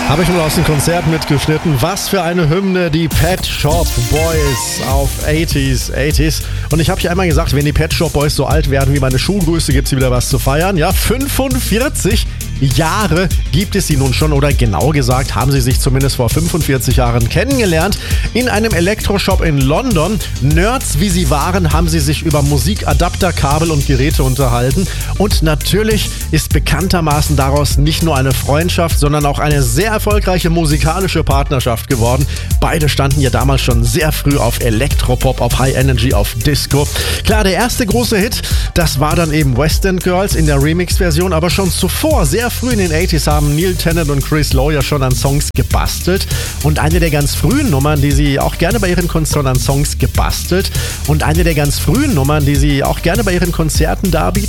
Habe ich mal aus dem Konzert mitgeschnitten. Was für eine Hymne, die Pet Shop Boys auf 80s. Und ich habe hier einmal gesagt, wenn die Pet Shop Boys so alt werden wie meine Schuhgröße, gibt es wieder was zu feiern. Ja, 45 Jahre gibt es sie nun schon, oder genau gesagt haben sie sich zumindest vor 45 Jahren kennengelernt. In einem Elektroshop in London. Nerds wie sie waren, haben sie sich über Musikadapter, Kabel und Geräte unterhalten. Und natürlich ist bekanntermaßen daraus nicht nur eine Freundschaft, sondern auch eine sehr erfolgreiche musikalische Partnerschaft geworden. Beide standen ja damals schon sehr früh auf Elektropop, auf High Energy, auf Disco. Klar, der erste große Hit, das war dann eben West End Girls in der Remix-Version, aber schon zuvor, sehr früh in den 80s, haben Neil Tennant und Chris Lowe ja schon an Songs gebastelt. Und eine der ganz frühen Nummern, die sie auch gerne bei ihren Konzerten darbieten,